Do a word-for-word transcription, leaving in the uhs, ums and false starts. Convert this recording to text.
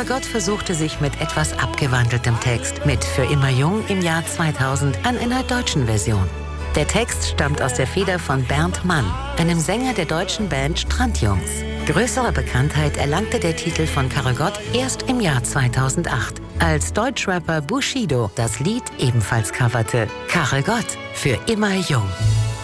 Gott versuchte sich mit etwas abgewandeltem Text mit Für immer jung im Jahr zweitausend an einer deutschen Version. Der Text stammt aus der Feder von Bernd Mann, einem Sänger der deutschen Band Strandjungs. Größere Bekanntheit erlangte der Titel von Karregott erst im Jahr zweitausendacht, als Deutschrapper Bushido das Lied ebenfalls coverte. Karregott, Für immer jung.